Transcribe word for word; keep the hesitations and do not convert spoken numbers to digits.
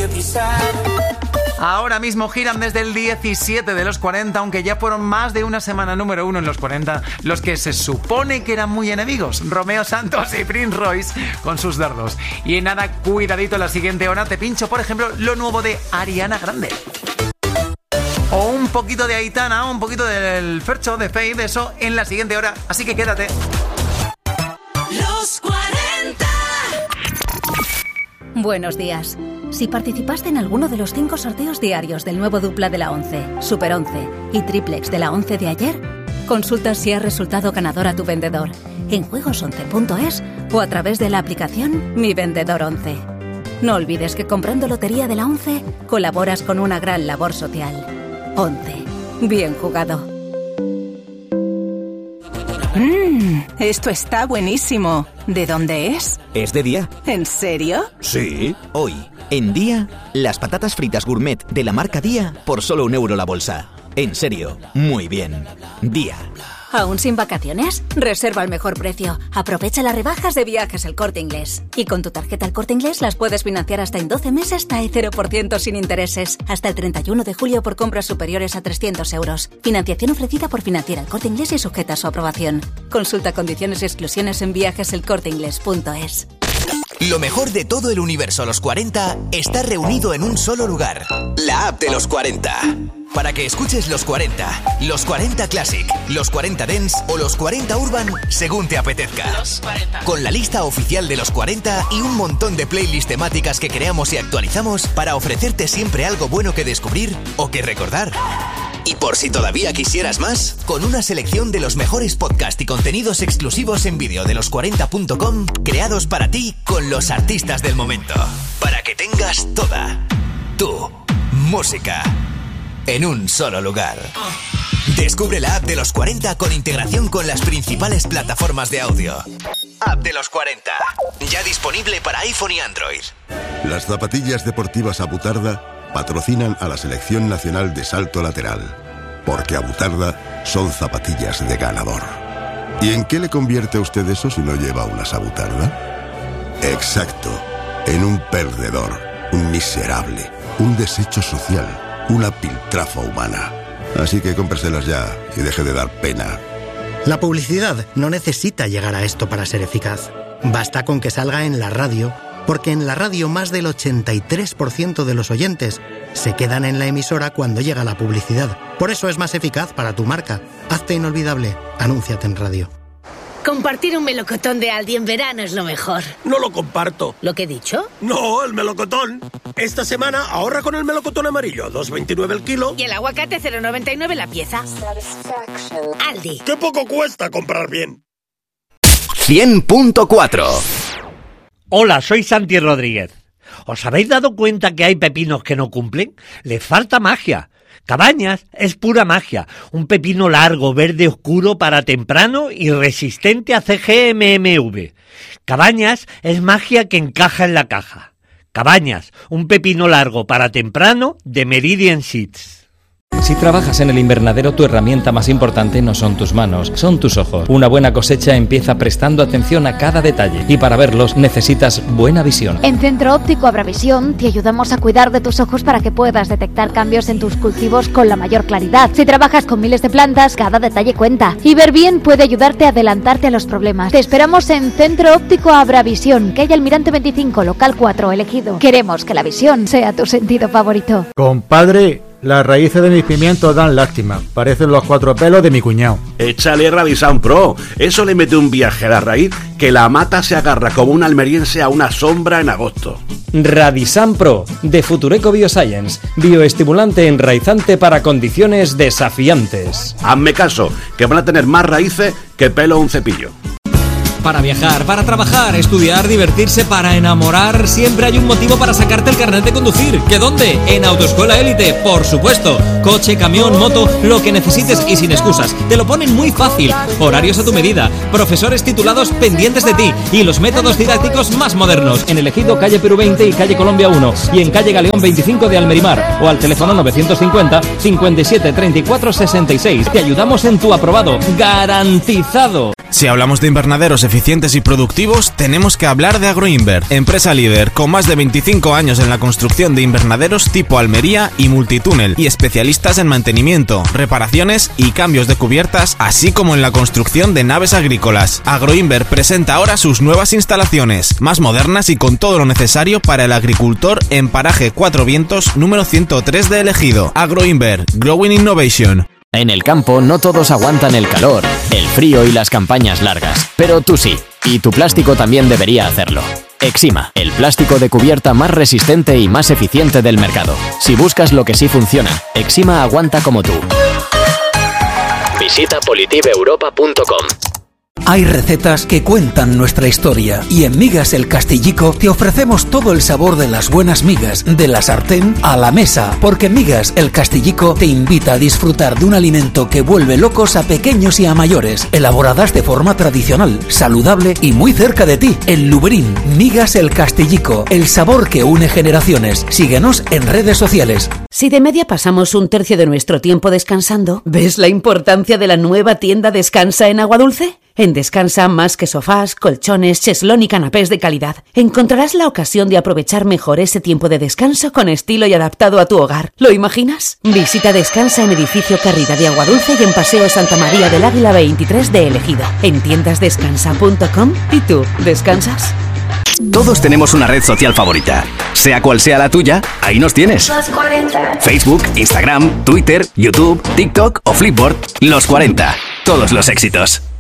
que pisar. Ahora mismo giran desde el diecisiete de los cuarenta, aunque ya fueron más de una semana número uno en los cuarenta, los que se supone que eran muy enemigos, Romeo Santos y Prince Royce con sus dardos. Y en nada, cuidadito, en la siguiente hora te pincho, por ejemplo, lo nuevo de Ariana Grande. O un poquito de Aitana, un poquito del Fercho, de Fade, eso en la siguiente hora, así que quédate. Los cuarenta. Buenos días. Si participaste en alguno de los cinco sorteos diarios del nuevo Dupla de la once, Super once y Triplex de la once de ayer, consulta si has resultado ganador a tu vendedor en juegos once punto es o a través de la aplicación Mi Vendedor once. No olvides que comprando Lotería de la once colaboras con una gran labor social. once. Bien jugado. Mmm, esto está buenísimo. ¿De dónde es? Es de Día. ¿En serio? Sí. Hoy, en Día, las patatas fritas gourmet de la marca Día por solo un euro la bolsa. En serio, muy bien. Día. ¿Aún sin vacaciones? Reserva al mejor precio. Aprovecha las rebajas de Viajes El Corte Inglés. Y con tu tarjeta El Corte Inglés las puedes financiar hasta en doce meses hasta cero por ciento sin intereses. Hasta el treinta y uno de julio por compras superiores a trescientos euros. Financiación ofrecida por Financiera El Corte Inglés y sujeta a su aprobación. Consulta condiciones y exclusiones en viajes el corte inglés punto es. Lo mejor de todo el universo Los cuarenta está reunido en un solo lugar. La app de Los cuarenta. Para que escuches Los cuarenta, Los cuarenta Classic, Los cuarenta Dance o Los cuarenta Urban según te apetezca. Los cuarenta. Con la lista oficial de Los cuarenta y un montón de playlists temáticas que creamos y actualizamos para ofrecerte siempre algo bueno que descubrir o que recordar. Y por si todavía quisieras más, con una selección de los mejores podcasts y contenidos exclusivos en vídeo de los cuarenta punto com, creados para ti con los artistas del momento. Para que tengas toda tu música en un solo lugar. Descubre la app de Los cuarenta con integración con las principales plataformas de audio. App de Los cuarenta, ya disponible para iPhone y Android. Las zapatillas deportivas Abutarda patrocinan a la Selección Nacional de Salto Lateral, porque Abutarda son zapatillas de ganador. ¿Y en qué le convierte a usted eso si no lleva unas Abutarda? Exacto, en un perdedor, un miserable, un desecho social, una piltrafa humana. Así que cómpreselas ya y deje de dar pena. La publicidad no necesita llegar a esto para ser eficaz. Basta con que salga en la radio, porque en la radio más del ochenta y tres por ciento de los oyentes se quedan en la emisora cuando llega la publicidad. Por eso es más eficaz para tu marca. Hazte inolvidable. Anúnciate en radio. Compartir un melocotón de Aldi en verano es lo mejor. No lo comparto. ¿Lo que he dicho? No, el melocotón. Esta semana ahorra con el melocotón amarillo, dos veintinueve el kilo. Y el aguacate cero noventa y nueve la pieza. Aldi. ¡Qué poco cuesta comprar bien! cien punto cuatro. Hola, soy Santi Rodríguez. ¿Os habéis dado cuenta que hay pepinos que no cumplen? Les falta magia. Cabañas es pura magia. Un pepino largo, verde oscuro para temprano y resistente a C G M M V. Cabañas es magia que encaja en la caja. Cabañas, un pepino largo para temprano de Meridian Seeds. Si trabajas en el invernadero, tu herramienta más importante no son tus manos, son tus ojos. Una buena cosecha empieza prestando atención a cada detalle y para verlos necesitas buena visión. En Centro Óptico Abravisión te ayudamos a cuidar de tus ojos para que puedas detectar cambios en tus cultivos con la mayor claridad. Si trabajas con miles de plantas, cada detalle cuenta. Y ver bien puede ayudarte a adelantarte a los problemas. Te esperamos en Centro Óptico Abravisión, calle Almirante veinticinco, local cuatro, elegido. Queremos que la visión sea tu sentido favorito. Compadre, las raíces de mis pimientos dan lástima. Parecen los cuatro pelos de mi cuñado. Échale Radisan Pro. Eso le mete un viaje a la raíz que la mata se agarra como un almeriense a una sombra en agosto. Radisan Pro, de Futureco Bioscience. Bioestimulante enraizante para condiciones desafiantes. Hazme caso, que van a tener más raíces que pelo un cepillo. Para viajar, para trabajar, estudiar, divertirse, para enamorar, siempre hay un motivo para sacarte el carnet de conducir. ¿Qué dónde? En Autoescuela Élite, por supuesto. Coche, camión, moto, lo que necesites y sin excusas. Te lo ponen muy fácil. Horarios a tu medida, profesores titulados pendientes de ti y los métodos didácticos más modernos. En el Ejido, calle Perú veinte y calle Colombia uno y en calle Galeón veinticinco de Almerimar o al teléfono novecientos cincuenta, cincuenta y siete, treinta y cuatro, sesenta y seis. Te ayudamos en tu aprobado. ¡Garantizado! Si hablamos de invernaderos eficientes y productivos, tenemos que hablar de Agroinver, empresa líder con más de veinticinco años en la construcción de invernaderos tipo Almería y multitúnel, y especialistas en mantenimiento, reparaciones y cambios de cubiertas, así como en la construcción de naves agrícolas. Agroinver presenta ahora sus nuevas instalaciones, más modernas y con todo lo necesario para el agricultor en Paraje Cuatro Vientos número ciento tres de Ejido. Agroinver, Growing Innovation. En el campo no todos aguantan el calor, el frío y las campañas largas, pero tú sí, y tu plástico también debería hacerlo. Exima, el plástico de cubierta más resistente y más eficiente del mercado. Si buscas lo que sí funciona, Exima aguanta como tú. Visita politive europa punto com. Hay recetas que cuentan nuestra historia y en Migas El Castillico te ofrecemos todo el sabor de las buenas migas, de la sartén a la mesa, porque Migas El Castillico te invita a disfrutar de un alimento que vuelve locos a pequeños y a mayores, elaboradas de forma tradicional, saludable y muy cerca de ti. En Luberín, Migas El Castillico, el sabor que une generaciones. Síguenos en redes sociales. Si de media pasamos un tercio de nuestro tiempo descansando, ¿ves la importancia de la nueva tienda Descansa en Aguadulce? En Descansa, más que sofás, colchones, cheslón y canapés de calidad, encontrarás la ocasión de aprovechar mejor ese tiempo de descanso con estilo y adaptado a tu hogar. ¿Lo imaginas? Visita Descansa en Edificio Carrida de Aguadulce y en Paseo Santa María del Águila veintitrés de El Ejido. En tiendas descansa punto com. ¿Y tú, descansas? Todos tenemos una red social favorita. Sea cual sea la tuya, ahí nos tienes. Los cuarenta. Facebook, Instagram, Twitter, YouTube, TikTok o Flipboard. Los cuarenta. Todos los éxitos.